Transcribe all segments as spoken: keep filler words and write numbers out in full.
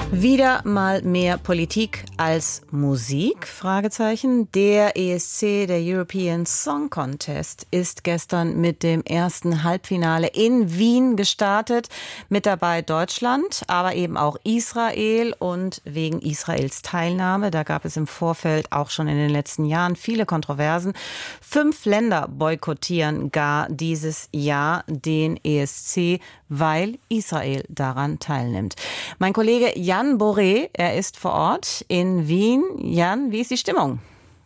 Wieder mal mehr Politik als Musik? Fragezeichen. Der E S C, der European Song Contest, ist gestern mit dem ersten Halbfinale in Wien gestartet. Mit dabei Deutschland, aber eben auch Israel. Und wegen Israels Teilnahme, da gab es im Vorfeld auch schon in den letzten Jahren viele Kontroversen. Fünf Länder boykottieren gar dieses Jahr den E S C, weil Israel daran teilnimmt. Mein Kollege Jan Boré, er ist vor Ort in Wien. Jan, wie ist die Stimmung?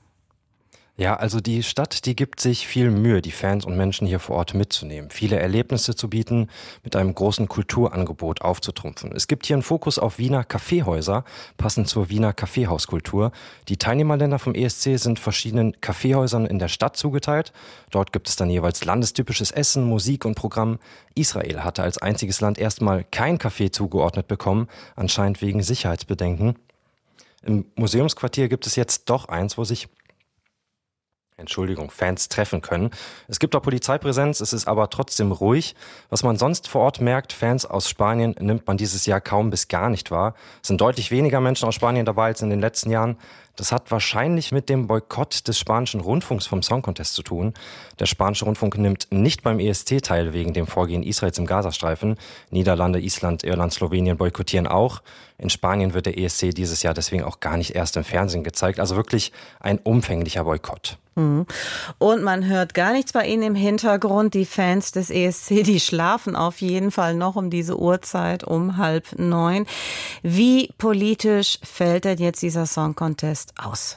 Ja, also die Stadt, die gibt sich viel Mühe, die Fans und Menschen hier vor Ort mitzunehmen, viele Erlebnisse zu bieten, mit einem großen Kulturangebot aufzutrumpfen. Es gibt hier einen Fokus auf Wiener Kaffeehäuser, passend zur Wiener Kaffeehauskultur. Die Teilnehmerländer vom E S C sind verschiedenen Kaffeehäusern in der Stadt zugeteilt. Dort gibt es dann jeweils landestypisches Essen, Musik und Programm. Israel hatte als einziges Land erstmal kein Café zugeordnet bekommen, anscheinend wegen Sicherheitsbedenken. Im Museumsquartier gibt es jetzt doch eins, wo sich Entschuldigung, Fans treffen können. Es gibt auch Polizeipräsenz, es ist aber trotzdem ruhig. Was man sonst vor Ort merkt, Fans aus Spanien nimmt man dieses Jahr kaum bis gar nicht wahr. Es sind deutlich weniger Menschen aus Spanien dabei als in den letzten Jahren. Das hat wahrscheinlich mit dem Boykott des spanischen Rundfunks vom Song Contest zu tun. Der spanische Rundfunk nimmt nicht beim E S C teil wegen dem Vorgehen Israels im Gazastreifen. Niederlande, Island, Irland, Slowenien boykottieren auch. In Spanien wird der E S C dieses Jahr deswegen auch gar nicht erst im Fernsehen gezeigt. Also wirklich ein umfänglicher Boykott. Und man hört gar nichts bei Ihnen im Hintergrund. Die Fans des E S C, die schlafen auf jeden Fall noch um diese Uhrzeit, um halb neun. Wie politisch fällt denn jetzt dieser Song Contest aus?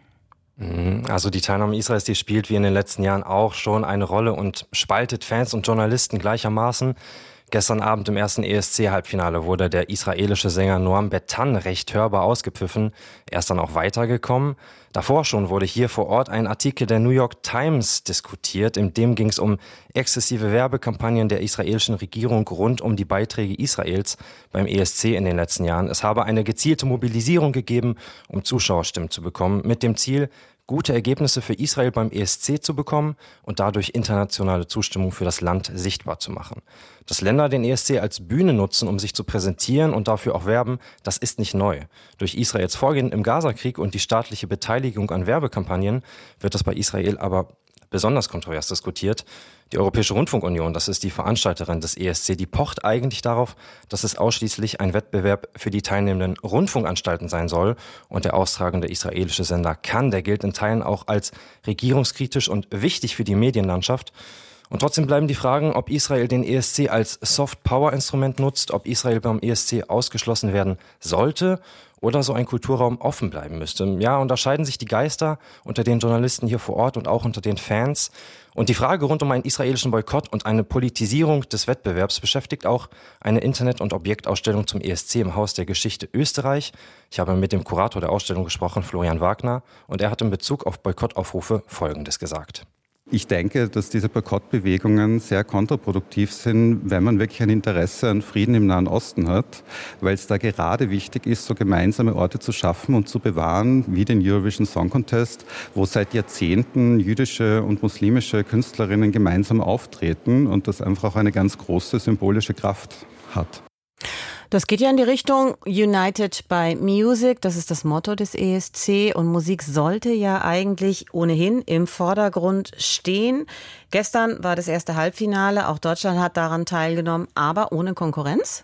Also die Teilnahme Israels, die spielt wie in den letzten Jahren auch schon eine Rolle und spaltet Fans und Journalisten gleichermaßen. Gestern Abend im ersten E S C-Halbfinale wurde der israelische Sänger Noam Betan recht hörbar ausgepfiffen. Er ist dann auch weitergekommen. Davor schon wurde hier vor Ort ein Artikel der New York Times diskutiert. In dem ging es um exzessive Werbekampagnen der israelischen Regierung rund um die Beiträge Israels beim E S C in den letzten Jahren. Es habe eine gezielte Mobilisierung gegeben, um Zuschauerstimmen zu bekommen, mit dem Ziel, gute Ergebnisse für Israel beim E S C zu bekommen und dadurch internationale Zustimmung für das Land sichtbar zu machen. Dass Länder den E S C als Bühne nutzen, um sich zu präsentieren und dafür auch werben, das ist nicht neu. Durch Israels Vorgehen im Gazakrieg und die staatliche Beteiligung an Werbekampagnen wird das bei Israel aber besonders kontrovers diskutiert. Die Europäische Rundfunkunion, das ist die Veranstalterin des E S C, die pocht eigentlich darauf, dass es ausschließlich ein Wettbewerb für die teilnehmenden Rundfunkanstalten sein soll. Und der austragende israelische Sender Kan, der gilt in Teilen auch als regierungskritisch und wichtig für die Medienlandschaft. Und trotzdem bleiben die Fragen, ob Israel den E S C als Soft-Power-Instrument nutzt, ob Israel beim E S C ausgeschlossen werden sollte oder so ein Kulturraum offen bleiben müsste. Ja, unterscheiden sich die Geister unter den Journalisten hier vor Ort und auch unter den Fans. Und die Frage rund um einen israelischen Boykott und eine Politisierung des Wettbewerbs beschäftigt auch eine Internet- und Objektausstellung zum E S C im Haus der Geschichte Österreich. Ich habe mit dem Kurator der Ausstellung gesprochen, Florian Wagner, und er hat in Bezug auf Boykottaufrufe Folgendes gesagt. Ich denke, dass diese Boykottbewegungen sehr kontraproduktiv sind, wenn man wirklich ein Interesse an Frieden im Nahen Osten hat, weil es da gerade wichtig ist, so gemeinsame Orte zu schaffen und zu bewahren, wie den Eurovision Song Contest, wo seit Jahrzehnten jüdische und muslimische Künstlerinnen gemeinsam auftreten und das einfach auch eine ganz große symbolische Kraft hat. Das geht ja in die Richtung United by Music, das ist das Motto des E S C, und Musik sollte ja eigentlich ohnehin im Vordergrund stehen. Gestern war das erste Halbfinale, auch Deutschland hat daran teilgenommen, aber ohne Konkurrenz.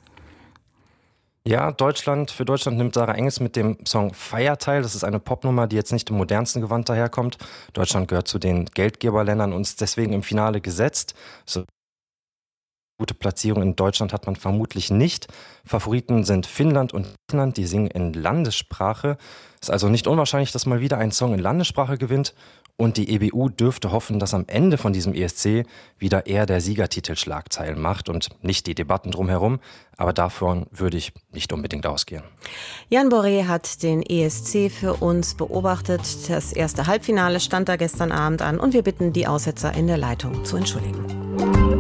Ja, Deutschland, für Deutschland nimmt Sarah Engels mit dem Song Fire teil. Das ist eine Popnummer, die jetzt nicht im modernsten Gewand daherkommt. Deutschland gehört zu den Geldgeberländern und ist deswegen im Finale gesetzt. So gute Platzierung in Deutschland hat man vermutlich nicht. Favoriten sind Finnland und Finnland, die singen in Landessprache. Es ist also nicht unwahrscheinlich, dass mal wieder ein Song in Landessprache gewinnt. Und die E B U dürfte hoffen, dass am Ende von diesem E S C wieder eher der Siegertitel Schlagzeilen macht und nicht die Debatten drumherum. Aber davon würde ich nicht unbedingt ausgehen. Jan Boré hat den E S C für uns beobachtet. Das erste Halbfinale stand da gestern Abend an und wir bitten die Aussetzer in der Leitung zu entschuldigen.